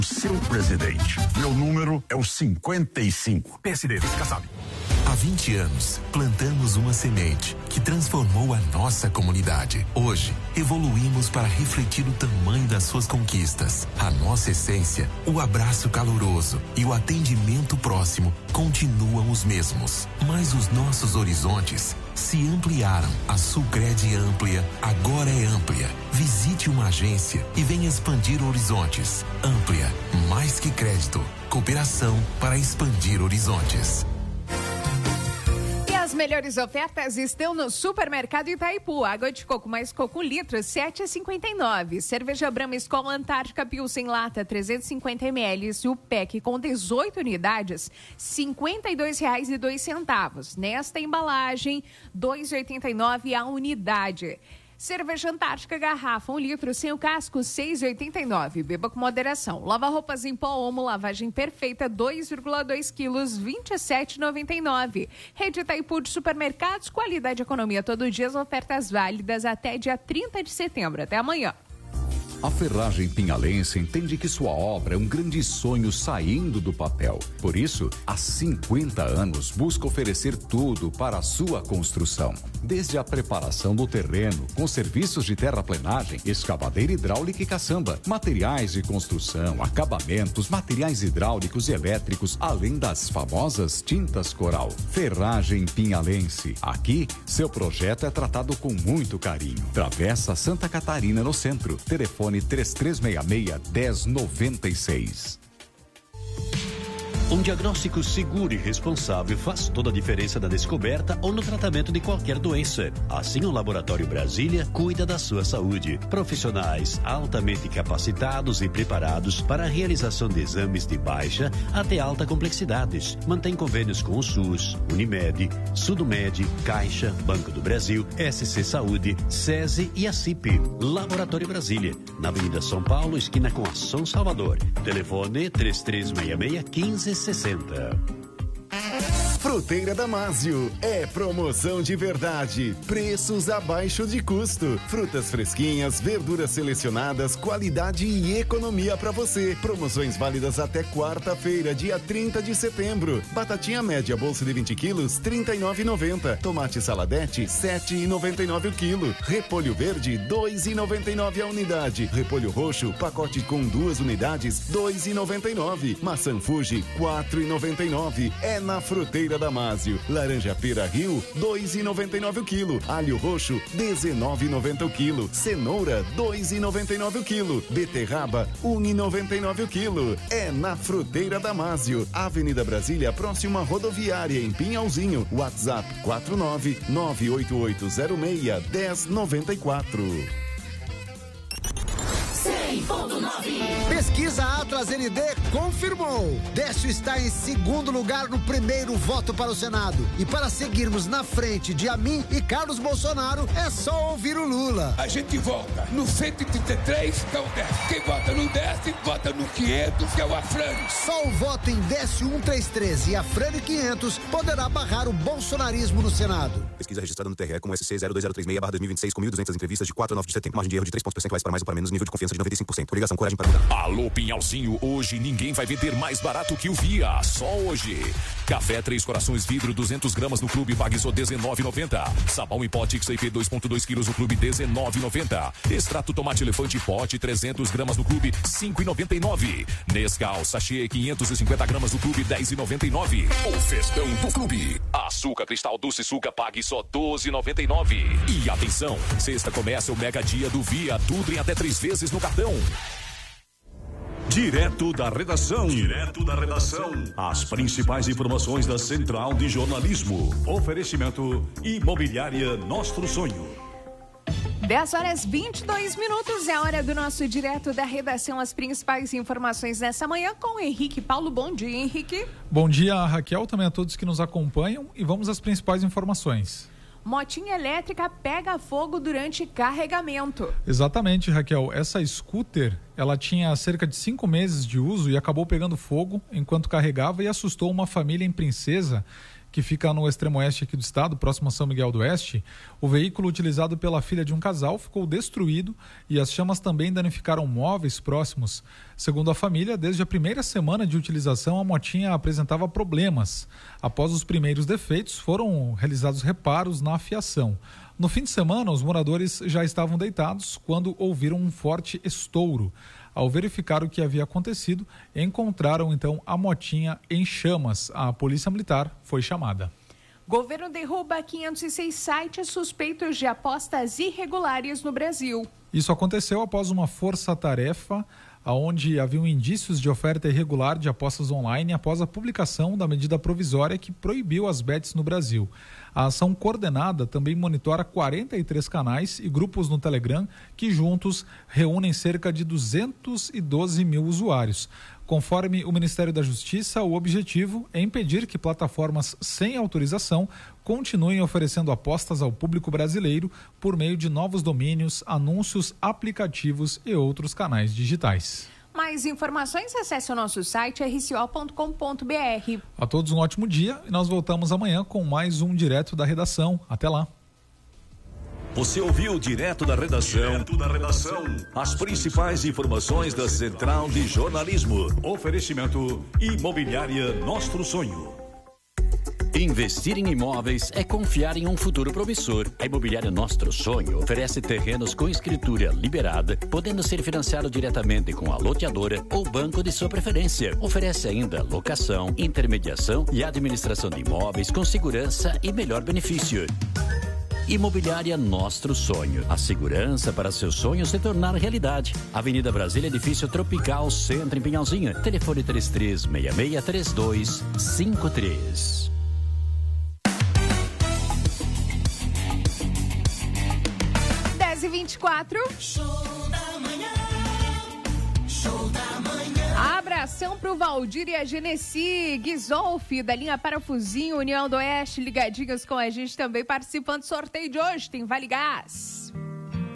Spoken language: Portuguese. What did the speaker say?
Seu presidente. Meu número é o 55. PSD, Kassab. Há 20 anos, plantamos uma semente que transformou a nossa comunidade. Hoje, evoluímos para refletir o tamanho das suas conquistas. A nossa essência, o abraço caloroso e o atendimento próximo continuam os mesmos. Mas os nossos horizontes se ampliaram. A Sulcred Amplia agora é Amplia. Visite uma agência e venha expandir horizontes. Amplia, mais que crédito. Cooperação para expandir horizontes. As melhores ofertas estão no Supermercado Itaipu. Água de coco mais coco litro, 7,59. Cerveja Brahma Escola Antártica Pilsen lata, 350 ml. E o PEC com 18 unidades, R$ 52,02. Nesta embalagem, R$ 2,89 a unidade. Cerveja Antártica garrafa, 1 litro sem o casco, 6,89. Beba com moderação. Lava roupas em pó Omo, lavagem perfeita, 2,2 quilos, 27,99. Rede Itaipu de supermercados, qualidade e economia todo dia, as ofertas válidas até dia 30 de setembro. Até amanhã. A Ferragem Pinhalense entende que sua obra é um grande sonho saindo do papel. Por isso, há 50 anos busca oferecer tudo para a sua construção. Desde a preparação do terreno, com serviços de terraplenagem, escavadeira hidráulica e caçamba, materiais de construção, acabamentos, materiais hidráulicos e elétricos, além das famosas tintas coral. Ferragem Pinhalense. Aqui, seu projeto é tratado com muito carinho. Travessa Santa Catarina, no centro. Telefone 3366-1096. Um diagnóstico seguro e responsável faz toda a diferença na descoberta ou no tratamento de qualquer doença. Assim, o Laboratório Brasília cuida da sua saúde. Profissionais altamente capacitados e preparados para a realização de exames de baixa até alta complexidades. Mantém convênios com o SUS, Unimed, Sudomed, Caixa, Banco do Brasil, SC Saúde, SESI e a CIP. Laboratório Brasília, na Avenida São Paulo, esquina com a São Salvador. Telefone 3366-1560. Fruteira Damásio, é promoção de verdade, preços abaixo de custo, frutas fresquinhas, verduras selecionadas, qualidade e economia para você. Promoções válidas até quarta-feira, dia 30 de setembro. Batatinha média, bolsa de 20 quilos, R$ 39,90. Tomate saladete, R$ 7,99 o quilo. Repolho verde, R$ 2,99 a unidade. Repolho roxo, pacote com 2 unidades, R$ 2,99. Maçã Fuji, R$ 4,99. É na Fruteira Damásio. Laranja pera Rio, R$ 2,99 o quilo. Alho roxo, R$ 19,90 o quilo. Cenoura, R$ 2,99 o quilo. Beterraba, R$ 1,99 o quilo. É na Fruteira Damásio. Avenida Brasília, próxima rodoviária, em Pinhalzinho. WhatsApp 49988061094. 100.9. Pesquisa AtlasND confirmou. Décio está em segundo lugar no primeiro voto para o Senado. E para seguirmos na frente de Amin e Carlos Bolsonaro, é só ouvir o Lula. A gente vota no 133, que é o Décio. Quem vota no Décio, vota no 500, que é o Afrânio. Só o voto em Décio 133 e Afrânio 500 poderá barrar o bolsonarismo no Senado. Pesquisa registrada no TRE com SC 02036/2026 com 1.200 entrevistas de 4 a 9 de setembro. Margem de erro de 3 pontos percentuais para mais ou para menos, nível de confiança de 95%. Ligação, coragem para mudar. Alô, Pinhalzinho, hoje ninguém vai vender mais barato que o Via, só hoje. Café Três Corações vidro 200 gramas no clube, pague só R$19,90. Sabão em pote XIP 2,2 quilos no clube, R$19,90. Extrato tomate elefante pote 300 gramas no clube, R$5,99. Nescau sachê 550 gramas no clube, R$10,99. O festão do clube. Açúcar Cristal Doce Suca, pague só R$12,99. E atenção, sexta começa o mega dia do Via, tudo em até 3 vezes no cartão. Direto da redação. Direto da redação. As principais informações da Central de Jornalismo. Oferecimento Imobiliária Nostro Sonho. 10h22, é a hora do nosso Direto da Redação. As principais informações nessa manhã com o Henrique Paulo. Bom dia, Henrique. Bom dia, Raquel, também a todos que nos acompanham, e vamos às principais informações. Motinha elétrica pega fogo durante carregamento. Exatamente, Raquel. Essa scooter, ela tinha cerca de 5 meses de uso e acabou pegando fogo enquanto carregava e assustou uma família em Princesa, que fica no extremo oeste aqui do estado, próximo a São Miguel do Oeste. O veículo utilizado pela filha de um casal ficou destruído e as chamas também danificaram móveis próximos. Segundo a família, desde a primeira semana de utilização, a motinha apresentava problemas. Após os primeiros defeitos, foram realizados reparos na fiação. No fim de semana, os moradores já estavam deitados quando ouviram um forte estouro. Ao verificar o que havia acontecido, encontraram então a motinha em chamas. A polícia militar foi chamada. Governo derruba 506 sites suspeitos de apostas irregulares no Brasil. Isso aconteceu após uma força-tarefa onde haviam indícios de oferta irregular de apostas online após a publicação da medida provisória que proibiu as bets no Brasil. A ação coordenada também monitora 43 canais e grupos no Telegram que juntos reúnem cerca de 212 mil usuários. Conforme o Ministério da Justiça, o objetivo é impedir que plataformas sem autorização continuem oferecendo apostas ao público brasileiro por meio de novos domínios, anúncios, aplicativos e outros canais digitais. Mais informações, acesse o nosso site rco.com.br. A todos um ótimo dia e nós voltamos amanhã com mais um Direto da Redação. Até lá. Você ouviu Direto da Redação. Direto da Redação. As principais informações da Central de Jornalismo. Oferecimento Imobiliária Nostro Sonho. Investir em imóveis é confiar em um futuro promissor. A Imobiliária Nostro Sonho oferece terrenos com escritura liberada, podendo ser financiado diretamente com a loteadora ou banco de sua preferência. Oferece ainda locação, intermediação e administração de imóveis com segurança e melhor benefício. Imobiliária Nostro Sonho. A segurança para seu sonho se tornar realidade. Avenida Brasília, Edifício Tropical, Centro em Pinhalzinho. Telefone 33663253. 10h24. Show da manhã. Show da manhã. Abração pro Valdir e a Genesi Guizolfi, da linha Parafusinho, União do Oeste, ligadinhos com a gente também, participando do sorteio de hoje. Tem Vale Gás.